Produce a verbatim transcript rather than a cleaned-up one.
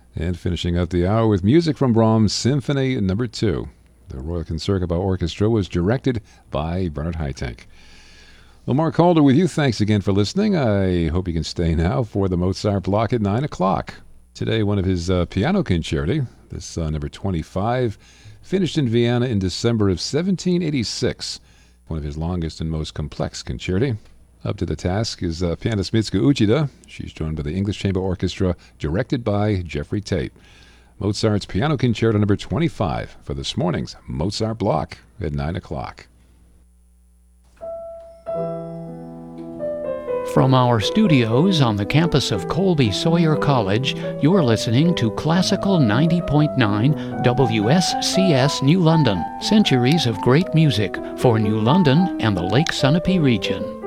And finishing up the hour with music from Brahms' Symphony Number Two. The Royal Concertgebouw Orchestra was directed by Bernard Haitink. Well, Mark Calder with you. Thanks again for listening. I hope you can stay now for the Mozart block at nine o'clock. Today, one of his uh, piano concerti, this uh, number twenty-five, finished in Vienna in December of seventeen eighty-six. One of his longest and most complex concerti. Up to the task is uh, pianist Mitsuko Uchida. She's joined by the English Chamber Orchestra, directed by Jeffrey Tate. Mozart's Piano Concerto number twenty-five for this morning's Mozart block at nine o'clock. From our studios on the campus of Colby Sawyer College, you're listening to Classical ninety point nine W S C S New London, centuries of great music for New London and the Lake Sunapee region.